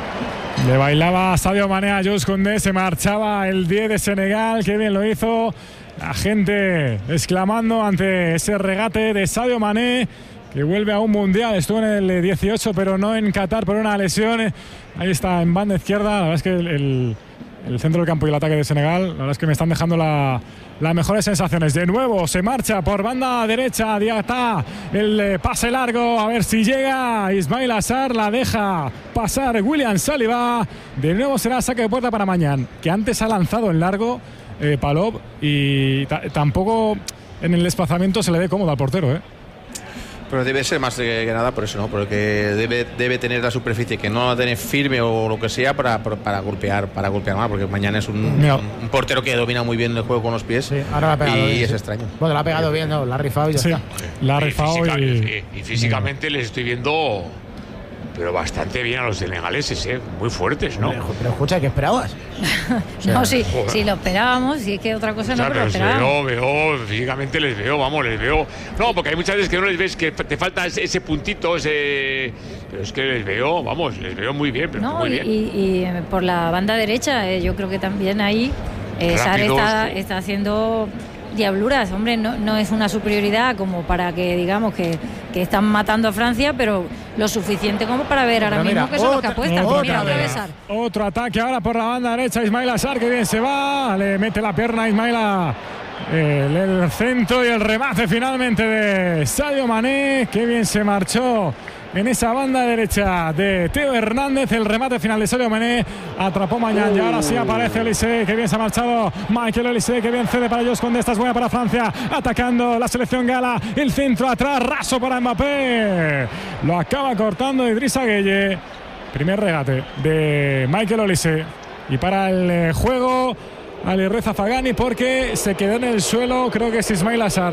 Le bailaba Sadio Mané a Jules Koundé, se marchaba el diez de Senegal, qué bien lo hizo, la gente exclamando ante ese regate de Sadio Mané que vuelve a un mundial, estuvo en el dieciocho pero no en Qatar por una lesión. Ahí está en banda izquierda, la verdad es que el, el El centro del campo y el ataque de Senegal, la verdad es que me están dejando la, las mejores sensaciones. De nuevo se marcha por banda derecha, Diatta, el eh, pase largo, a ver si llega Ismail Assar, la deja pasar William Saliba. De nuevo será saque de puerta para Maignan, que antes ha lanzado en largo eh, Palop y tampoco en el desplazamiento se le dé cómodo al portero, ¿eh? Pero debe ser más que nada por eso, ¿no? Porque debe, debe tener la superficie que no la tiene firme o lo que sea para, para, para golpear para golpear más, porque Maignan es un, un, un portero que domina muy bien el juego con los pies. Sí, ahora la ha pegado y bien, es sí. extraño. Bueno, la ha pegado bien, ¿no? La ha rifado y ya sí, está. La ha rifado y, y, y, y físicamente les estoy viendo pero bastante bien a los senegaleses, ¿eh? Muy fuertes, ¿no? Pero, pero escucha, ¿qué esperabas? O sea, no, sí, sí, lo esperábamos, y es que otra cosa o sea, no, pero lo veo, esperábamos. veo, físicamente les veo, vamos, les veo. No, porque hay muchas veces que no les ves, que te falta ese, ese puntito, ese. Pero es que les veo, vamos, les veo muy bien, pero no, muy y, bien. Y, y por la banda derecha, eh, yo creo que también ahí eh, Sarr está, está haciendo diabluras, hombre, no, no es una superioridad como para que digamos que, que están matando a Francia, pero lo suficiente como para ver ahora pero mismo mira, que son otra, los que apuestan. otra, Mira, otra vez. Otro ataque ahora por la banda derecha, Ismail Assar, que bien se va, le mete la pierna a Ismail a el, el centro y el remate finalmente de Sadio Mané, que bien se marchó en esa banda derecha de Teo Hernández. El remate final de Sadio Mané, atrapó Maignan y ahora sí aparece Olise, que bien se ha marchado Michael Olise, que bien cede para Jules Koundé. Esta es buena para Francia, atacando la selección gala, el centro atrás, raso para Mbappé, lo acaba cortando Idrissa Gueye. Primer regate de Michael Olise y para el juego Alireza Fagani, porque se quedó en el suelo, creo que es Ismail Assar.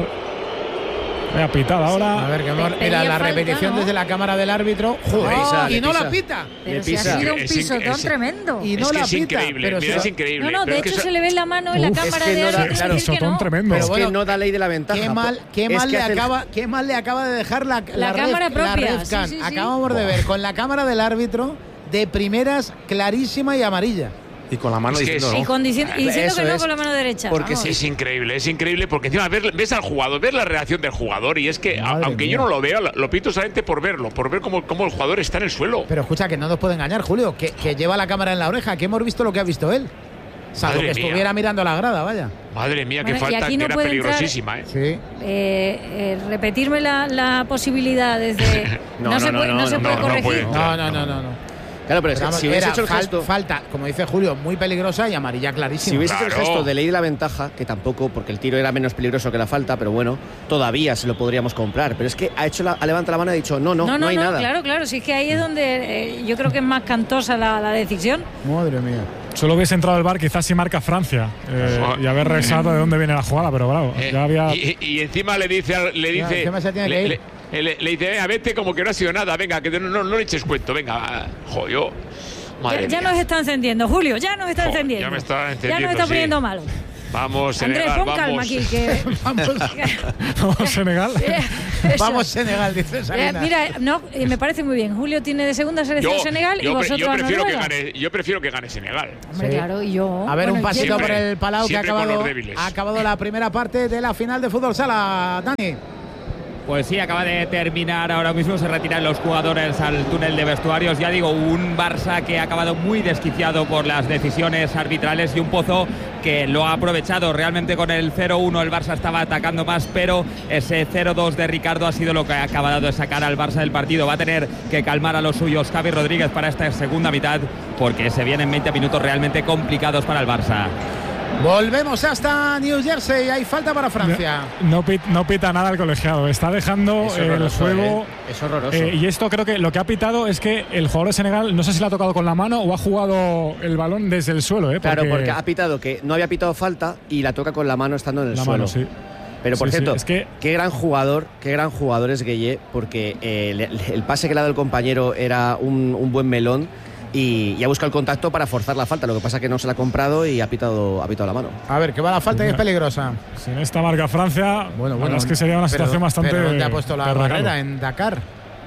Vaya pitada ahora. Sí, a ver, que amor, mira la falta, repetición, ¿no? Desde la cámara del árbitro. Joder, pisa, y no pisa. la pita. Pero le si pisa. ha sido un Es pisotón es tremendo. Y no es que la es pita. increíble, Pero mira, si es increíble. No, no, de pero hecho es que se le ve en la mano en la Uf, cámara es que de no da- árbitros claro, decir que pisotón no. tremendo. Es bueno, que no da ley de la ventaja. Qué mal, qué Es mal, que le hace el- acaba, qué mal le acaba de dejar la, La ref- cámara propia, la Refcan. sí, sí, sí. Acabamos de ver con la cámara del árbitro de primeras clarísima y amarilla. Y con la mano Es que diciendo sí. Y, no. con dici- y diciendo Eso que no es. con la mano derecha. Porque vamos. sí. Es increíble, es increíble porque encima ver, ves al jugador, ver la reacción del jugador y es que a- Madre aunque mía. yo no lo vea, lo, lo pito solamente por verlo, por ver cómo, cómo el jugador está en el suelo. Pero escucha, que no nos puede engañar, Julio, que, que lleva la cámara en la oreja, que hemos visto lo que ha visto él. Salvo Madre que mía. estuviera mirando la grada, vaya. Madre mía, qué Bueno, y falta, aquí que no era puede peligrosísima, ¿eh? Sí. Eh, eh, repetirme la, la posibilidad desde. No, no, se no, puede, no, no se no, puede no, no corregir. puede. No, no, no, no, no. Claro, pero, pero es que si hubiese hecho el fal, gesto. Falta, como dice Julio, muy peligrosa y amarilla clarísima. Si hubiese claro. hecho el gesto de ley de la ventaja, que tampoco, porque el tiro era menos peligroso que la falta, pero bueno, todavía se lo podríamos comprar. Pero es que ha hecho la, ha levantado la mano y ha dicho, no, no, no, no, no, hay no, nada. Claro, claro, si es que ahí es donde eh, yo creo que es más cantosa la, la decisión. Madre mía. Solo hubiese entrado al bar quizás si marca Francia eh, y haber revisado de dónde viene la jugada, pero claro, Eh, ya había... y, y encima le dice, al- le Ya, dice, encima se tiene le, que ir. le- le- le dice, venga, vete como que no ha sido nada, venga, que no, no, no le eches cuento, venga, joyo. Madre Ya, ya mía. nos está encendiendo, Julio, ya nos está Jo, encendiendo. ya me está Ya encendiendo, nos está sí. poniendo malo. Vamos, Andrés, Senegal, pon vamos. calma aquí, que... Vamos, Vamos, Senegal. Eso. vamos Senegal, dice Eh, Salinas. mira, no, eh, me parece muy bien. Julio tiene de segunda selección Yo, Senegal y yo, pre- vosotros yo a prefiero que Noruega. gane, yo prefiero que gane Senegal. Hombre, Sí. claro, y yo. A ver, bueno, un pasito siempre- por el Palau que ha siempre con acabado, los débiles. ha acabado la primera parte de la final de fútbol sala. Dani. Pues sí, acaba de terminar ahora mismo, se retiran los jugadores al túnel de vestuarios. Ya digo, un Barça que ha acabado muy desquiciado por las decisiones arbitrales y un Pozo que lo ha aprovechado. Realmente con el cero uno el Barça estaba atacando más, pero ese cero dos de Ricardo ha sido lo que ha acabado de sacar al Barça del partido. Va a tener que calmar a los suyos Javi Rodríguez para esta segunda mitad, porque se vienen veinte minutos realmente complicados para el Barça. Volvemos hasta New Jersey. Hay falta para Francia. No, pit- no pita nada el colegiado, está dejando Es el horroroso, juego. ¿eh? Es horroroso. Eh, y esto creo que lo que ha pitado es que el jugador de Senegal, no sé si lo ha tocado con la mano o ha jugado el balón desde el suelo. ¿eh? Claro, porque ha pitado que no había pitado falta y la toca con la mano estando en el la suelo. mano, sí. Pero por Sí, sí, cierto, es que- qué gran jugador, qué gran jugador es Gueye, porque eh, el, el pase que le ha dado el compañero era un, un buen melón y, y ha buscado el contacto para forzar la falta. Lo que pasa es que no se la ha comprado y ha pitado, ha pitado la mano. A ver, que va la falta y es peligrosa. Sin esta marca Francia, Bueno, la bueno. verdad es que sería una pero- situación bastante. ¿Pero dónde ha puesto la de regalo. barrera? En Dakar.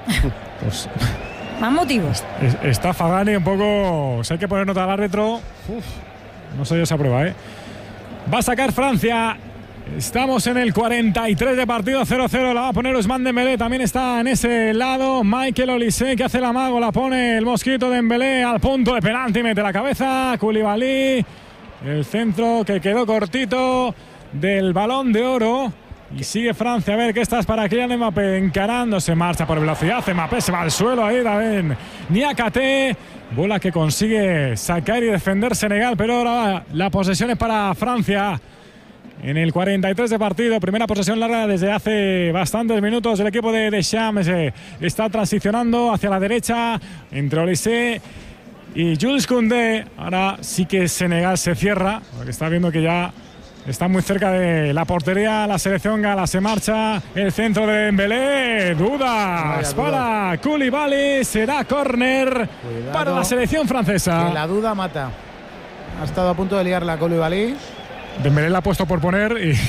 Pues, Más motivos. es- está Fagani un poco. Si hay que poner nota al árbitro. Uf, no sé yo esa prueba, ¿eh? Va a sacar Francia. Estamos en el cuarenta y tres de partido, cero cero. La va a poner Ousmane Dembélé. También está en ese lado Michael Olise, que hace el amago. La pone el mosquito Dembélé al punto de penalti. Mete la cabeza. Koulibaly. El centro que quedó cortito del Balón de Oro. Y sigue Francia. A ver qué estás para Kylian Mbappé. Encarándose. Marcha por velocidad. Mbappé se va al suelo. Ahí también. Niakate. Bola que consigue sacar y defender Senegal. Pero ahora la posesión es para Francia. En el cuarenta y tres de partido, primera posesión larga desde hace bastantes minutos. El equipo de Deschamps eh, está transicionando hacia la derecha entre Olise y Jules Koundé. Ahora sí que Senegal se cierra, porque está viendo que ya está muy cerca de la portería. La selección gala, se marcha el centro de Dembélé. Dudas Vaya duda. para Koulibaly. Será córner Cuidado, para la selección francesa. Que la duda mata. Ha estado a punto de liar la Koulibaly. Dembélé la ha puesto por poner y,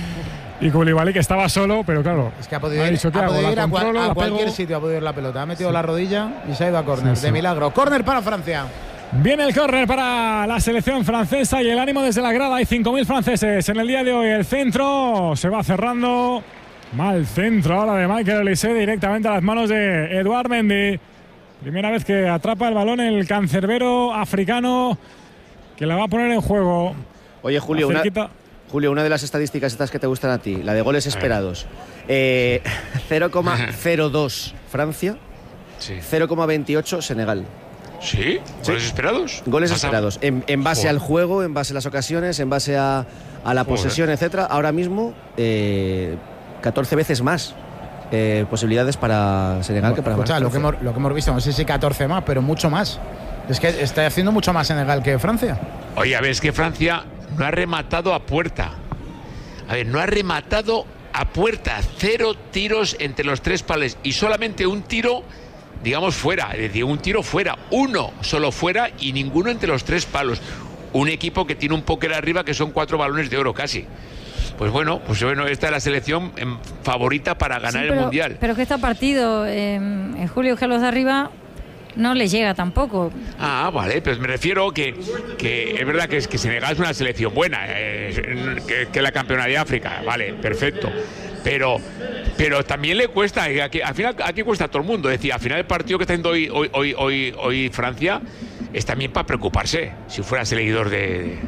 y Koulibaly que estaba solo, pero claro. Es que ha podido ha ir, dicho, ¿qué ha hago? podido La ir a, cual- controlo, a la cualquier pego. sitio, ha podido ir la pelota. Ha metido Sí. la rodilla y se ha ido a córner. Sí, sí. De milagro. Córner para Francia. Viene el córner para la selección francesa y el ánimo desde la grada. Hay cinco mil franceses en el día de hoy. El centro se va cerrando. Mal centro ahora de Michael Olise directamente a las manos de Edouard Mendy. Primera vez que atrapa el balón el cancerbero africano que la va a poner en juego. Oye, Julio, una, Cerquita. Julio, una de las estadísticas estas que te gustan a ti, la de goles esperados. Eh, cero coma cero dos Francia, Sí. cero coma veintiocho Senegal. ¿Sí? ¿Goles esperados? Goles Pasa- esperados. En, en base Joder. al juego, en base a las ocasiones, en base a, a la Joder. posesión, etcétera. Ahora mismo, eh, catorce veces más eh, posibilidades para Senegal que para Escucha, lo que, Francia. hemos, lo que hemos visto, no sé si catorce más, pero mucho más. Es que está haciendo mucho más Senegal que Francia. Oye, a ver, es que Francia no ha rematado a puerta. A ver, no ha rematado a puerta. Cero tiros entre los tres palos y solamente un tiro, digamos, fuera. Es decir, un tiro fuera. Uno solo fuera y ninguno entre los tres palos. Un equipo que tiene un póker arriba que son cuatro balones de oro casi. Pues bueno, pues bueno, esta es la selección em, favorita para ganar Sí, el pero, Mundial. Pero que este partido, eh, en Julio, que los de arriba no les llega tampoco. Ah, vale, pues me refiero que, que es verdad que, es, que Senegal es una selección buena, eh, que, que la campeona de África, vale, perfecto. Pero, pero también le cuesta, aquí, al final aquí cuesta a todo el mundo. Es decir, al final el partido que está haciendo hoy, hoy, hoy, hoy, hoy Francia es también para preocuparse, si fuera seguidor de,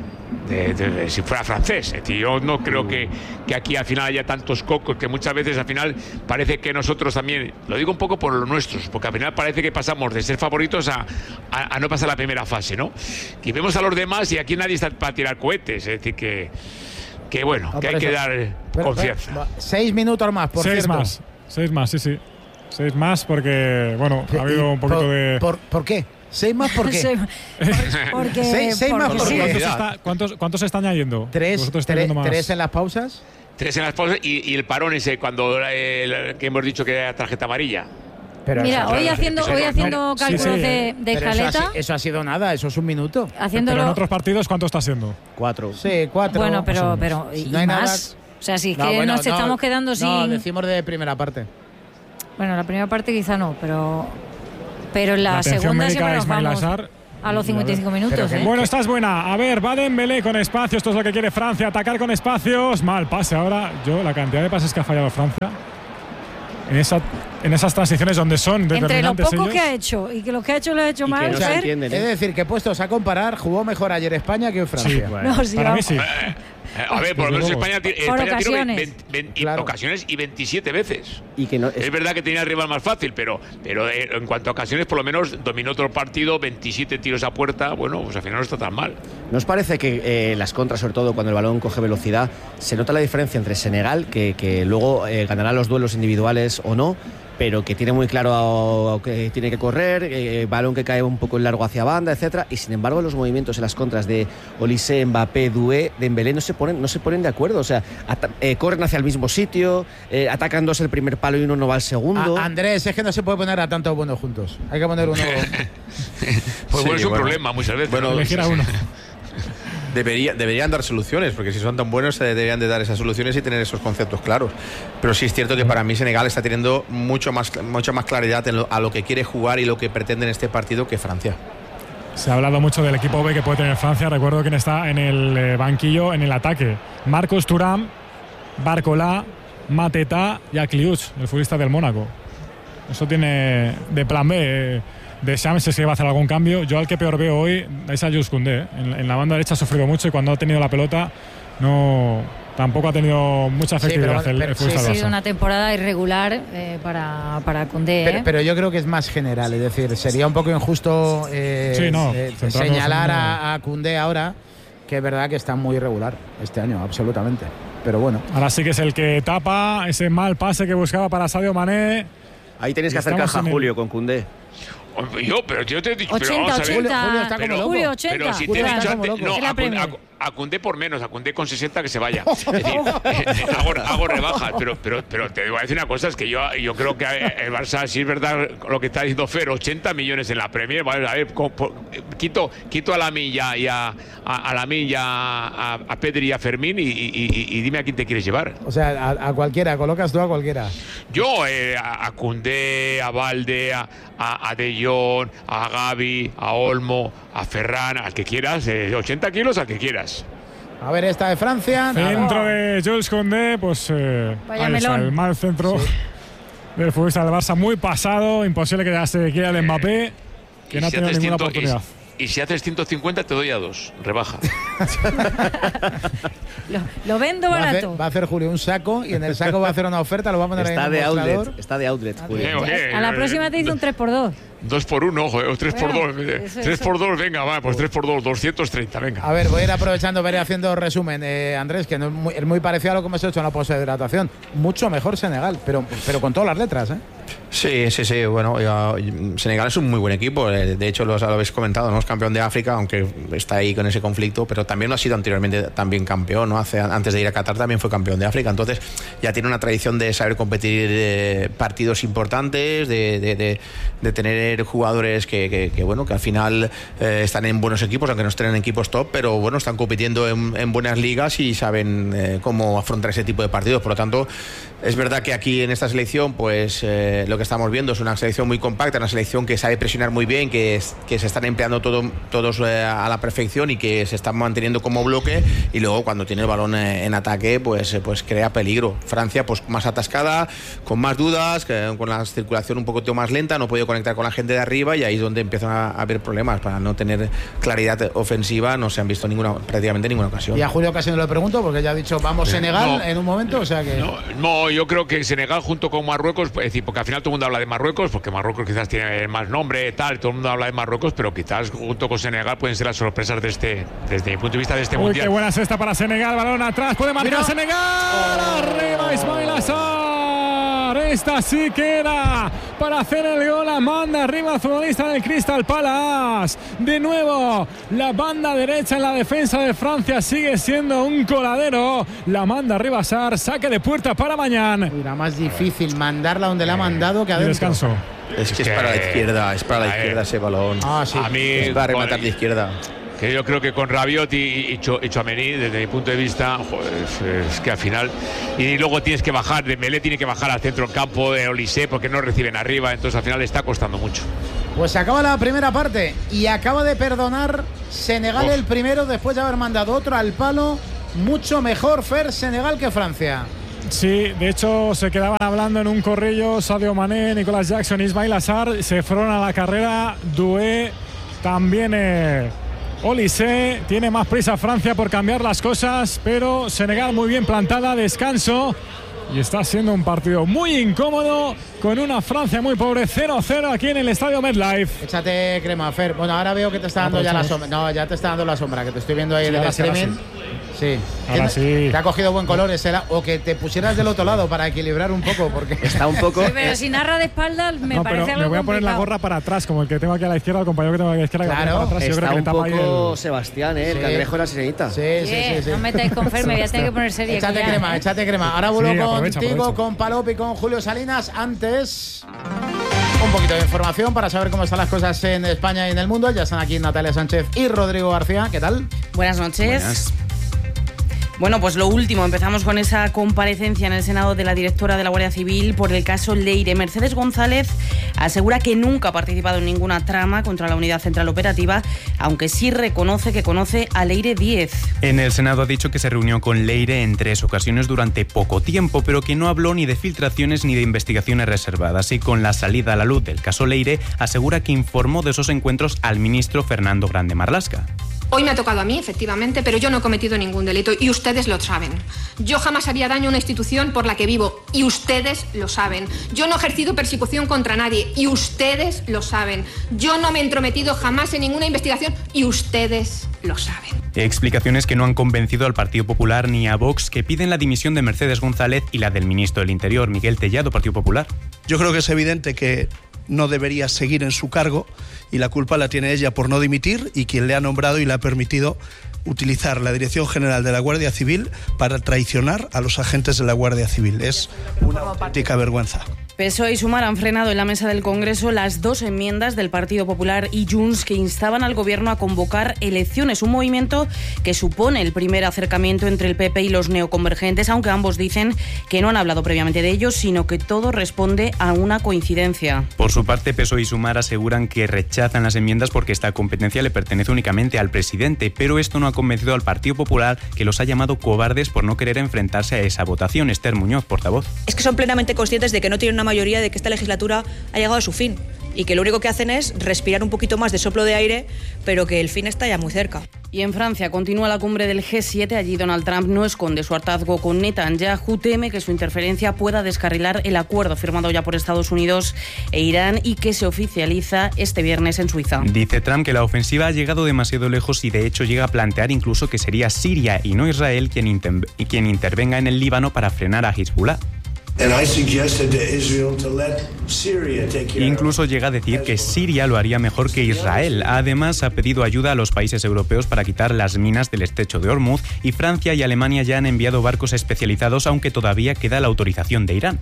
de, de, de si fuera francés. Es decir, yo no creo que, que aquí al final haya tantos cocos, que muchas veces al final parece que nosotros también, lo digo un poco por los nuestros, porque al final parece que pasamos de ser favoritos a, a, a no pasar la primera fase, ¿no? Y vemos a los demás y aquí nadie está para tirar cohetes, es decir, que, que bueno, no, que hay eso, que dar pero, confianza. Pero, seis minutos más, por seis cierto. más, seis más, sí, sí. Seis más porque, bueno, ha habido un poquito por, de... Por, ¿Por qué? ¿Seis más por qué? Seis, porque, seis, seis porque más por sí. ¿Cuántos, está, cuántos, ¿Cuántos están añadiendo? Tres, tres, más... tres en las pausas. Tres en las pausas y, y el parón ese cuando eh, que hemos dicho que era tarjeta amarilla. Pero Mira, eso, hoy claro, haciendo, hoy haciendo no, cálculos sí, sí. de, de escaleta. Eso ha, eso ha sido nada, eso es un minuto. Haciéndolo... Pero en otros partidos, ¿cuánto está siendo? Cuatro. Sí, cuatro. Bueno, pero, pero si ¿y no hay más? Nada... O sea, si es no, que bueno, nos no, estamos quedando sin. No, decimos de primera parte. Bueno, la primera parte quizá no, pero. Pero en la, la segunda siempre nos vamos a los cincuenta y cinco minutos. ¿eh? Bueno, esta es buena. A ver, va Dembélé con espacio. Esto es lo que quiere Francia. Atacar con espacios. Mal pase ahora. Yo, la cantidad de pases que ha fallado Francia. En, esa, en esas transiciones donde son determinantes. Entre lo poco ellos. que ha hecho y que lo que ha hecho lo ha hecho mal. No ¿eh? entienden, ¿eh? Es decir, que puestos a comparar, jugó mejor ayer España que hoy Francia. Sí, bueno, no, sí, para vamos. mí sí. A ver, por lo menos España, España tiró veinte, veinte, claro. ocasiones y veintisiete veces. Y que no, es... es verdad que tenía el rival más fácil, pero, pero en cuanto a ocasiones, por lo menos dominó otro partido, veintisiete tiros a puerta. Bueno, pues al final no está tan mal. ¿No os parece que eh, las contras, sobre todo cuando el balón coge velocidad, se nota la diferencia entre Senegal, que, que luego eh, ganará los duelos individuales o no, pero que tiene muy claro que tiene que correr, eh, balón que cae un poco en largo hacia banda, etcétera, y sin embargo los movimientos en las contras de Olise, Mbappé, Doué, Dembélé no se ponen, no se ponen de acuerdo, o sea, eh, corren hacia el mismo sitio, eh, atacan dos el primer palo y uno no va al segundo. A Andrés, es que no se puede poner a tantos buenos juntos, hay que poner uno. Pues sí, bueno, es un bueno. problema muchas veces. Bueno, elegir a uno. Debería, deberían dar soluciones, porque si son tan buenos deberían de dar esas soluciones y tener esos conceptos claros. Pero sí es cierto que para mí Senegal está teniendo mucho más, mucha más claridad en lo, a lo que quiere jugar y lo que pretende en este partido que Francia. Se ha hablado mucho del equipo B que puede tener Francia. Recuerdo quién está en el eh, banquillo en el ataque. Marcos Thuram, Barcola, Mateta y Akliouch, el futbolista del Mónaco. Eso tiene de plan B. Eh, de Shams, si va a hacer algún cambio. Yo al que peor veo hoy es a Jules Koundé, ¿eh? en, en la banda derecha ha sufrido mucho y cuando ha tenido la pelota no tampoco ha tenido mucha efectividad. Sí, pero, el, pero, el sí, ha sido una temporada irregular eh, para, para Koundé. Pero, ¿eh? pero yo creo que es más general, es decir, sería un poco injusto eh, sí, no, eh, señalar a, a Koundé ahora, que es verdad que está muy irregular este año, absolutamente. Pero bueno. Ahora sí que es el que tapa ese mal pase que buscaba para Sadio Mané. Ahí tenéis que hacer caja, Julio, con Koundé. Yo, pero yo te he dicho, ochenta, pero vamos a ver. ochenta, Julio está como loco. Julio, ochenta. Pero si te he dicho antes, no, a, a, a Koundé por menos, a Koundé con sesenta que se vaya. Es decir, hago, hago rebajas, pero, pero, pero te voy a decir una cosa, es que yo, yo creo que el Barça, si es verdad lo que está diciendo Fer, ochenta millones en la Premier, vale, a ver, con, por, quito, quito a Lamine y a, y a, a, a Lamine y a, a Pedri y a Fermín y, y, y, y dime a quién te quieres llevar. O sea, a, a cualquiera, colocas tú a cualquiera. Yo, eh, a, a Koundé, a Valde, a, a, a De Jong, a Gavi, a Olmo, a Ferran, al que quieras, eh, ochenta kilos al que quieras. A ver, esta de Francia. Centro no. de Jules Koundé, pues eh, Vaya ahí está, melón. el mal centro sí. del futbolista del Barça, muy pasado, imposible que ya se quiera el Mbappé, que y no ha si tenido ninguna ciento, oportunidad. Y, y si haces ciento cincuenta te doy a dos, rebaja. lo, lo vendo va barato. A hacer, va a hacer Julio un saco y en el saco va a hacer una oferta, lo va a poner está ahí en de el mostrador. outlet, está de outlet, Julio. Eh, oye, A la próxima te hice un tres por dos. dos por uno, ojo, o tres por Bueno, dos. eso, tres eso. por dos, venga, va, pues tres por dos, doscientos treinta, venga. A ver, voy a ir aprovechando, voy a ir haciendo resumen. Eh, Andrés, que no es, muy, es muy parecido a lo que hemos hecho en la poshidratación. Mucho mejor Senegal, pero, pero con todas las letras, ¿eh? Sí, sí, sí. Bueno, ya, Senegal es un muy buen equipo. De hecho, lo, lo habéis comentado, ¿no? Es campeón de África, aunque está ahí con ese conflicto, pero también lo ha sido anteriormente también campeón, ¿no? Hace, antes de ir a Qatar también fue campeón de África. Entonces, ya tiene una tradición de saber competir eh, partidos importantes, de, de, de, de tener jugadores que, que, que, bueno, que al final eh, están en buenos equipos, aunque no estén en equipos top, pero bueno, están compitiendo en, en buenas ligas y saben eh, cómo afrontar ese tipo de partidos. Por lo tanto, es verdad que aquí en esta selección, pues. Eh, eh, lo que estamos viendo es una selección muy compacta, una selección que sabe presionar muy bien, que, es, que se están empleando todo, todos eh, a la perfección y que se están manteniendo como bloque, y luego cuando tiene el balón eh, en ataque pues, eh, pues crea peligro. Francia pues más atascada, con más dudas, que, con la circulación un poquito más lenta, no ha podido conectar con la gente de arriba, y ahí es donde empiezan a, a haber problemas. Para no tener claridad ofensiva no se han visto ninguna, prácticamente ninguna ocasión. Y a Julio casi no le pregunto porque ya ha dicho vamos Senegal no, en un momento, o sea que... No, no, yo creo que Senegal junto con Marruecos, es decir, porque al final todo el mundo habla de Marruecos, porque Marruecos quizás tiene más nombre, tal, todo el mundo habla de Marruecos, pero quizás junto con Senegal pueden ser las sorpresas de este, desde mi punto de vista, de este Uy, mundial. Qué buena cesta para Senegal, balón atrás, puede marcar Mira. Senegal, oh. Arriba Ismail Assar, esta sí que era para hacer el gol, la manda arriba el futbolista del Crystal Palace. De nuevo, la banda derecha en la defensa de Francia sigue siendo un coladero, la manda arriba Assar, saque de puerta para mañana. Era más difícil mandarla donde la ha mandado que adentro. Descanso. Es que es para la izquierda, es para la izquierda ese balón. Ah, sí. A mí, es para rematar de izquierda. Que yo creo que con Rabiot y, y, y Tchouaméni, desde mi punto de vista, joder, es, es que al final, y luego tienes que bajar, Dembélé tiene que bajar al centro del campo de Olise porque no reciben arriba, entonces al final le está costando mucho. Pues se acaba la primera parte y acaba de perdonar Senegal Uf. el primero después de haber mandado otro al palo. Mucho mejor Fer Senegal que Francia. Sí, de hecho se quedaban hablando en un corrillo Sadio Mané, Nicolás Jackson, Ismail Assar, se fueron a la carrera, Doué, también eh, Olise. Tiene más prisa Francia por cambiar las cosas, pero Senegal muy bien plantada, descanso, y está siendo un partido muy incómodo con una Francia muy pobre. Cero cero aquí en el estadio MetLife. Échate crema, Fer. Bueno, ahora veo que te está dando no, ya la sombra. No, ya te está dando la sombra, que te estoy viendo ahí sí, en el streaming. Sí. Ahora sí. Te ha cogido buen color ese, o que te pusieras del otro lado para equilibrar un poco, porque está un poco. Sí, pero si narra de espaldas me no, parece pero algo me voy a poner complicado. la gorra para atrás, como el que tengo aquí a la izquierda, el compañero que tengo aquí a la izquierda. Claro, para atrás. Yo está creo que un poco el... Sebastián, ¿eh? Sí. El cangrejo de la sirenita. Sí, sí, sí, sí, sí. No metáis con Fer, me voy a tener que poner serie. Échate ya, crema, ¿eh? échate crema. Ahora vuelvo sí, contigo, aprovecha, aprovecha. con Palop y con Julio Salinas. Antes, un poquito de información para saber cómo están las cosas en España y en el mundo. Ya están aquí Natalia Sánchez y Rodrigo García. ¿Qué tal? Buenas noches. Buenas. Bueno, pues lo último, empezamos con esa comparecencia en el Senado de la directora de la Guardia Civil por el caso Leire. Mercedes González asegura que nunca ha participado en ninguna trama contra la Unidad Central Operativa, aunque sí reconoce que conoce a Leire Díez. En el Senado ha dicho que se reunió con Leire en tres ocasiones durante poco tiempo, pero que no habló ni de filtraciones ni de investigaciones reservadas. Y con la salida a la luz del caso Leire, asegura que informó de esos encuentros al ministro Fernando Grande Marlaska. Hoy me ha tocado a mí, efectivamente, pero yo no he cometido ningún delito y ustedes lo saben. Yo jamás haría daño a una institución por la que vivo y ustedes lo saben. Yo no he ejercido persecución contra nadie y ustedes lo saben. Yo no me he entrometido jamás en ninguna investigación y ustedes lo saben. Explicaciones que no han convencido al Partido Popular ni a Vox, que piden la dimisión de Mercedes González y la del ministro del Interior, Miguel Tellado, Partido Popular. Yo creo que es evidente que no debería seguir en su cargo y la culpa la tiene ella por no dimitir y quien le ha nombrado y le ha permitido utilizar la Dirección General de la Guardia Civil para traicionar a los agentes de la Guardia Civil. Es una auténtica vergüenza. P S O E y Sumar han frenado en la mesa del Congreso las dos enmiendas del Partido Popular y Junts que instaban al Gobierno a convocar elecciones, un movimiento que supone el primer acercamiento entre el P P y los neoconvergentes, aunque ambos dicen que no han hablado previamente de ello, sino que todo responde a una coincidencia. Por su parte, P S O E y Sumar aseguran que rechazan las enmiendas porque esta competencia le pertenece únicamente al presidente, pero esto no ha convencido al Partido Popular, que los ha llamado cobardes por no querer enfrentarse a esa votación. Esther Muñoz, portavoz. Es que son plenamente conscientes de que no tienen una mayoría, de que esta legislatura ha llegado a su fin y que lo único que hacen es respirar un poquito más de soplo de aire, pero que el fin está ya muy cerca. Y en Francia continúa la cumbre del G siete. Allí Donald Trump no esconde su hartazgo con Netanyahu, teme que su interferencia pueda descarrilar el acuerdo firmado ya por Estados Unidos e Irán y que se oficializa este viernes en Suiza. Dice Trump que la ofensiva ha llegado demasiado lejos y de hecho llega a plantear incluso que sería Siria y no Israel quien, inter- quien intervenga en el Líbano para frenar a Hezbollah. Incluso llega a decir que Siria lo haría mejor que Israel. Además, ha pedido ayuda a los países europeos para quitar las minas del estrecho de Hormuz y Francia y Alemania ya han enviado barcos especializados, aunque todavía queda la autorización de Irán.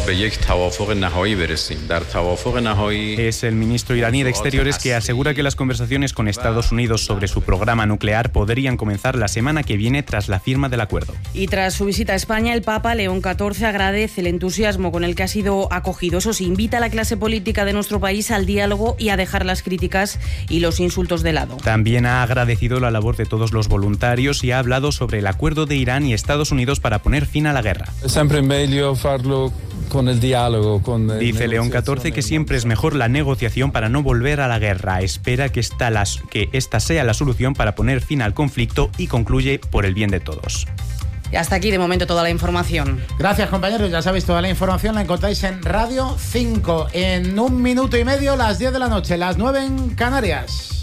Es el ministro iraní de Exteriores que asegura que las conversaciones con Estados Unidos sobre su programa nuclear podrían comenzar la semana que viene tras la firma del acuerdo. Y tras su visita a España, el Papa León catorce agradece el entusiasmo con el que ha sido acogido. Eso sí, invita a la clase política de nuestro país al diálogo y a dejar las críticas y los insultos de lado. También ha agradecido la labor de todos los voluntarios y ha hablado sobre el acuerdo de Irán y Estados Unidos para poner fin a la guerra. Siempre meglio farlo con el diálogo. Con Dice León catorce que siempre es mejor la negociación para no volver a la guerra. Espera que esta, las, que esta sea la solución para poner fin al conflicto y concluye por el bien de todos. Y hasta aquí de momento toda la información. Gracias, compañeros. Ya sabéis, toda la información la encontráis en Radio cinco. En un minuto y medio, las diez de la noche, las nueve en Canarias.